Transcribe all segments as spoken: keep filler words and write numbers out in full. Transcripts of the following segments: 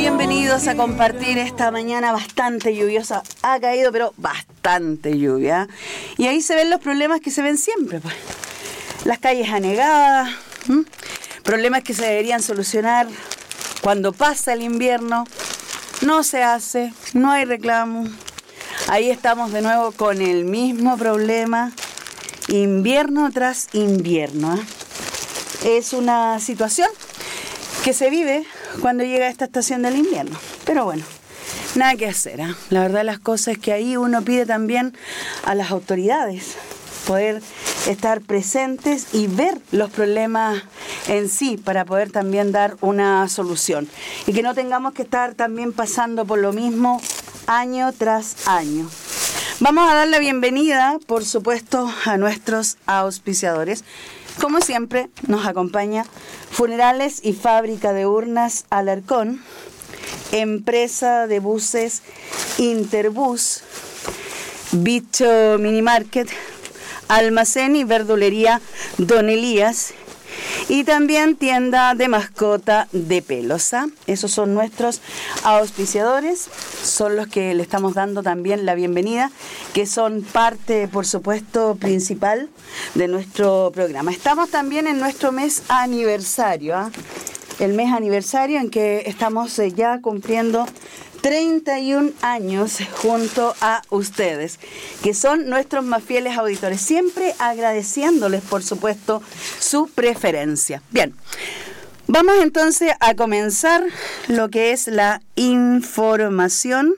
bienvenidos a compartir esta mañana bastante lluviosa. Ha caído, pero bastante lluvia. Y ahí se ven los problemas que se ven siempre, pues. Las calles anegadas, ¿m? Problemas que se deberían solucionar cuando pasa el invierno. No se hace, no hay reclamo. Ahí estamos de nuevo con el mismo problema, invierno tras invierno, ¿eh? Es una situación que se vive cuando llega esta estación del invierno. Pero bueno, nada que hacer, ¿eh? La verdad de las cosas es que ahí uno pide también a las autoridades poder estar presentes y ver los problemas en sí para poder también dar una solución. Y que no tengamos que estar también pasando por lo mismo año tras año. Vamos a dar la bienvenida, por supuesto, a nuestros auspiciadores. Como siempre, nos acompaña Funerales y Fábrica de Urnas Alarcón, Empresa de Buses Interbus, Bicho Minimarket, Almacén y Verdulería Don Elías y también Tienda de Mascota de Pelosa. Esos son nuestros auspiciadores, son los que le estamos dando también la bienvenida, que son parte, por supuesto, principal de nuestro programa. Estamos también en nuestro mes aniversario, ¿eh? El mes aniversario en que estamos eh, ya cumpliendo treinta y un años junto a ustedes, que son nuestros más fieles auditores, siempre agradeciéndoles, por supuesto, su preferencia. Bien, vamos entonces a comenzar lo que es la información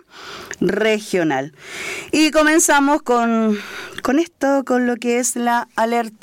regional. Y comenzamos con, con esto, con lo que es la alerta